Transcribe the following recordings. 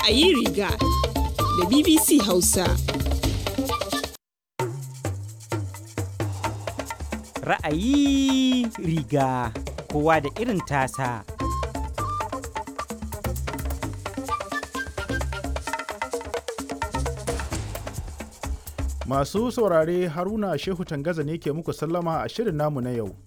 Ra'ayi riga da BBC Hausa. Ra'ayi riga kowa da irin tasa. Masu saurare Haruna Shehu Tangaza ne ke muku sallama a shirin namu na yau.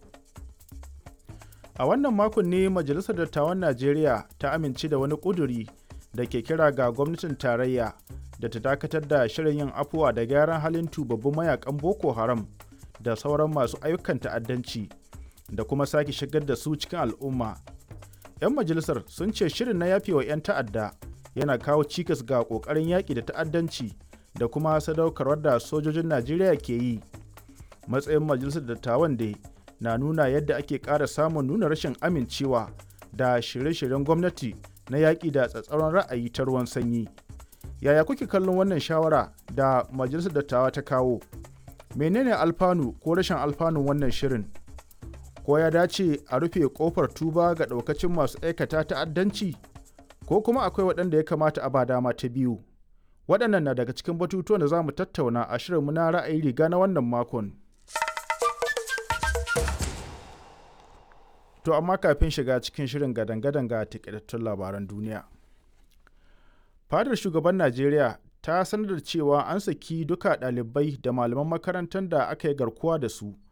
A wannan makon ne Majalisar Dattawan Najeriya ta amince da wani ƙuduri da ke kira ga gwamnatin tarayya da ta dakatar da shirin yin afuwa da gyaran halin tubabbun mayakan Boko Haram da sauran masu ayyukan ta'addanci da kuma sake shigar da su cikin al'umma. 'Yan majalisar sun ce shirin na yafewa 'yan ta'adda yana kawo cikas ga ƙoƙarin yaƙi da ta'addanci da kuma sadaukarwar da sojojin Najeriya ke yi. Matsayin Majalisar Dattawan dai na nuna yadda ake ƙara samun nuna rashin amincewa da shirye-shiryen gwamnati na yaƙi da tsatsauran ra'ayi ta ruwan sanyi. Yaya kuke kallon wannan shawara da Majalisar Dattawa ta kawo? Menene alfanu ko rashin alfanun wannan shirin? Ko ya dace a rufe ƙofar tuba ga ɗaukacin masu aikata ta'addanci? Ko kuma akwai waɗanda ya kamata a ba dama ta biyu? Waɗannan na daga cikin batutuwan da za mu tattauna a shirinmu na ra'ayi riga na wannan makon. To amma kafin shiga cikin shirin gadan-gadan ga takaitattun labaran duniya. Fadar shugaban Najeriya ta sanar da cewa an saki duka ɗalibai da malaman makarantar da aka yi garkuwa da su